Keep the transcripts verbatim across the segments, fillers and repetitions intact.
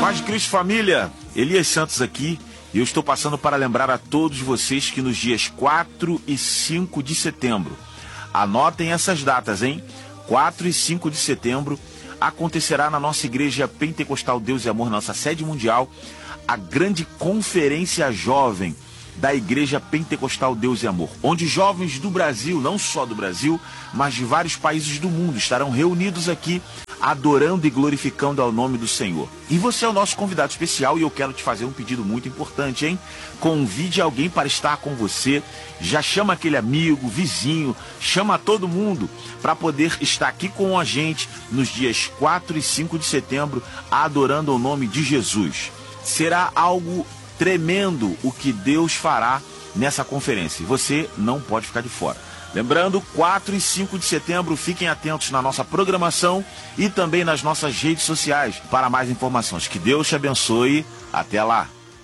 Paz de Cristo, família, Elias Santos aqui, e eu estou passando para lembrar a todos vocês que nos dias quatro e cinco de setembro, anotem essas datas, hein? quatro e cinco de setembro, acontecerá na nossa Igreja Pentecostal Deus e Amor, nossa sede mundial, a grande conferência jovem da Igreja Pentecostal Deus e Amor, onde jovens do Brasil, não só do Brasil, mas de vários países do mundo estarão reunidos aqui, adorando e glorificando ao nome do Senhor. E você é o nosso convidado especial e eu quero te fazer um pedido muito importante, hein? Convide alguém para estar com você, já chama aquele amigo, vizinho, chama todo mundo para poder estar aqui com a gente nos dias quatro e cinco de setembro, adorando o nome de Jesus. Será algo tremendo o que Deus fará nessa conferência. Você não pode ficar de fora. Lembrando, quatro e cinco de setembro, fiquem atentos na nossa programação e também nas nossas redes sociais para mais informações. Que Deus te abençoe. Até lá.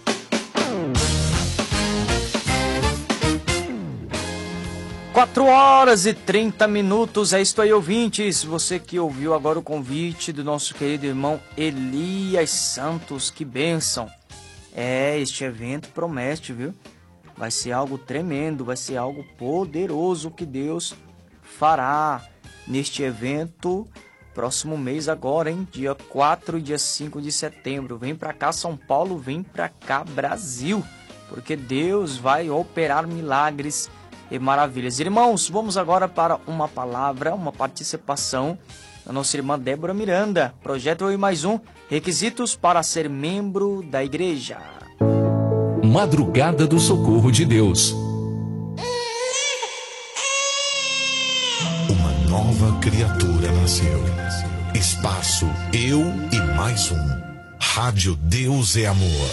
quatro horas e trinta minutos, é isto aí, ouvintes. Você que ouviu agora o convite do nosso querido irmão Elias Santos, que bênção. É, este evento promete, viu? Vai ser algo tremendo, vai ser algo poderoso que Deus fará neste evento próximo mês agora, hein? Dia quatro e dia cinco de setembro. Vem pra cá, São Paulo, vem pra cá, Brasil, porque Deus vai operar milagres e maravilhas. Irmãos, vamos agora para uma palavra, uma participação da nossa irmã Débora Miranda. Projeto Eu e Mais Um, requisitos para ser membro da igreja. Madrugada do Socorro de Deus. Uma nova criatura nasceu. Espaço Eu e Mais Um. Rádio Deus é Amor.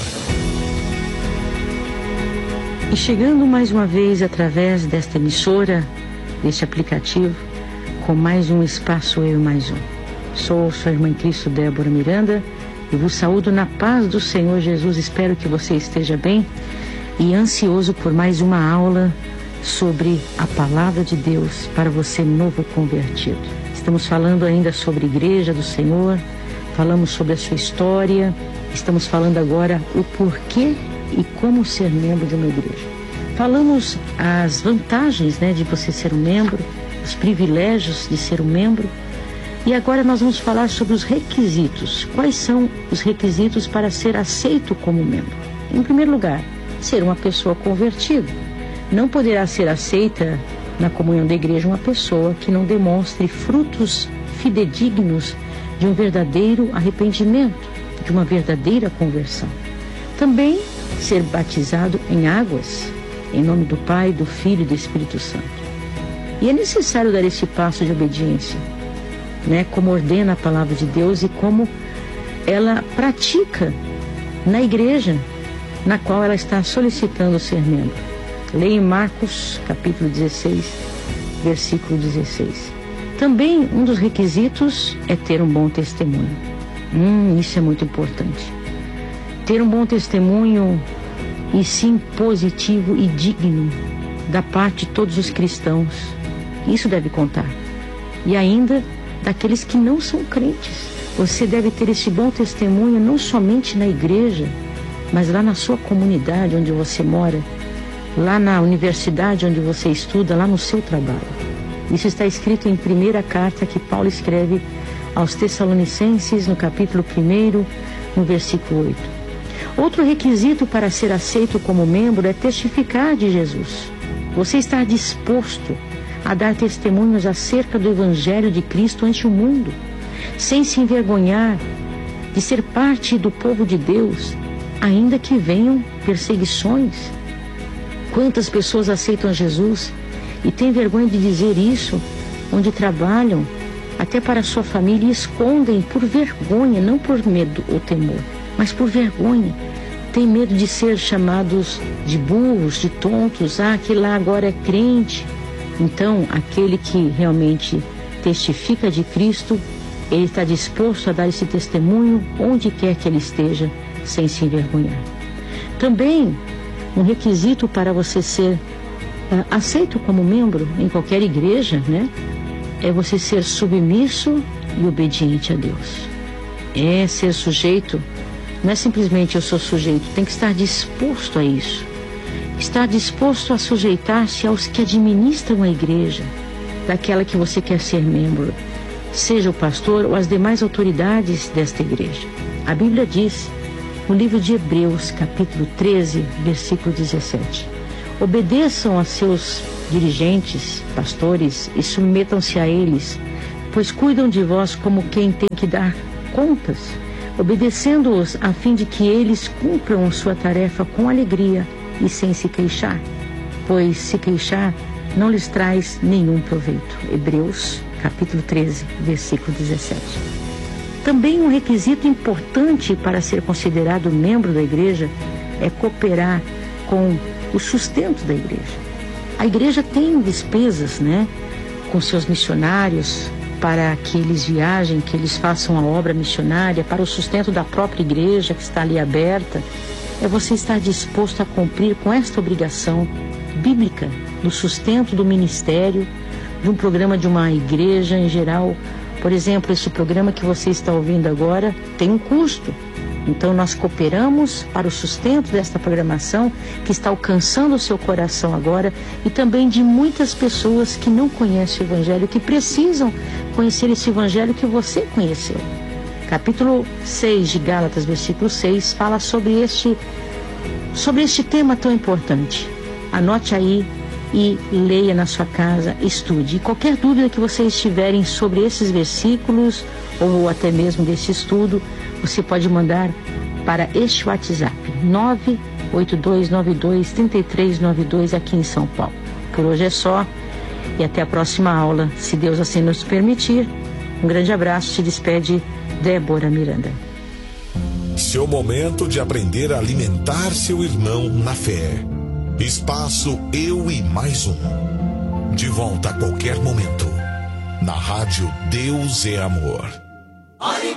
E chegando mais uma vez através desta emissora, deste aplicativo, com mais um Espaço Eu e Mais Um. Sou sua irmã em Cristo, Débora Miranda, e vos saúdo na paz do Senhor Jesus. Espero que você esteja bem e ansioso por mais uma aula sobre a Palavra de Deus para você novo convertido. Estamos falando ainda sobre a Igreja do Senhor, falamos sobre a sua história, estamos falando agora o porquê e como ser membro de uma igreja. Falamos as vantagens, né, de você ser um membro, os privilégios de ser um membro. E agora nós vamos falar sobre os requisitos. Quais são os requisitos para ser aceito como membro? Em primeiro lugar, ser uma pessoa convertida. Não poderá ser aceita na comunhão da igreja uma pessoa que não demonstre frutos fidedignos de um verdadeiro arrependimento, de uma verdadeira conversão. Também ser batizado em águas, em nome do Pai, do Filho e do Espírito Santo. E é necessário dar esse passo de obediência, né, como ordena a palavra de Deus e como ela pratica na igreja na qual ela está solicitando ser membro. Leia em Marcos, capítulo dezesseis, versículo dezesseis. Também um dos requisitos é ter um bom testemunho. Hum, isso é muito importante. Ter um bom testemunho, e sim positivo e digno, da parte de todos os cristãos. Isso deve contar. E ainda daqueles que não são crentes. Você deve ter esse bom testemunho não somente na igreja, mas lá na sua comunidade onde você mora, lá na universidade onde você estuda, lá no seu trabalho. Isso está escrito em primeira carta que Paulo escreve aos Tessalonicenses, no capítulo primeiro, no versículo oito. Outro requisito para ser aceito como membro é testificar de Jesus. Você está disposto a dar testemunhos acerca do Evangelho de Cristo ante o mundo, sem se envergonhar de ser parte do povo de Deus, ainda que venham perseguições. Quantas pessoas aceitam Jesus e têm vergonha de dizer isso, onde trabalham, até para a sua família, e escondem por vergonha, não por medo ou temor, mas por vergonha. Tem medo de ser chamados de burros, de tontos. Ah, aquele lá agora é crente. Então, aquele que realmente testifica de Cristo, ele está disposto a dar esse testemunho onde quer que ele esteja, sem se envergonhar. Também, um requisito para você ser uh, aceito como membro em qualquer igreja, né, é você ser submisso e obediente a Deus. É ser sujeito Não é simplesmente eu sou sujeito, tem que estar disposto a isso. Estar disposto a sujeitar-se aos que administram a igreja, daquela que você quer ser membro, seja o pastor ou as demais autoridades desta igreja. A Bíblia diz, no livro de Hebreus, capítulo treze, versículo dezessete, obedeçam a seus dirigentes, pastores, e submetam-se a eles, pois cuidam de vós como quem tem que dar contas, obedecendo-os a fim de que eles cumpram sua tarefa com alegria e sem se queixar, pois se queixar não lhes traz nenhum proveito. Hebreus, capítulo treze, versículo dezessete. Também um requisito importante para ser considerado membro da igreja é cooperar com o sustento da igreja. A igreja tem despesas, né, com seus missionários, para que eles viajem, que eles façam a obra missionária, para o sustento da própria igreja que está ali aberta. É você estar disposto a cumprir com esta obrigação bíblica do sustento do ministério, de um programa de uma igreja em geral. Por exemplo, esse programa que você está ouvindo agora tem um custo. Então nós cooperamos para o sustento desta programação que está alcançando o seu coração agora, e também de muitas pessoas que não conhecem o Evangelho, que precisam conhecer esse Evangelho que você conheceu. Capítulo seis de Gálatas, versículo seis, fala sobre este, sobre este tema tão importante. Anote aí e leia na sua casa, estude. E qualquer dúvida que vocês tiverem sobre esses versículos ou até mesmo desse estudo, você pode mandar para este WhatsApp, nove oito dois nove dois, três três nove dois, aqui em São Paulo. Por hoje é só e até a próxima aula, se Deus assim nos permitir. Um grande abraço, se despede Débora Miranda. Seu momento de aprender a alimentar seu irmão na fé. Espaço Eu e Mais Um. De volta a qualquer momento. Na rádio Deus é Amor.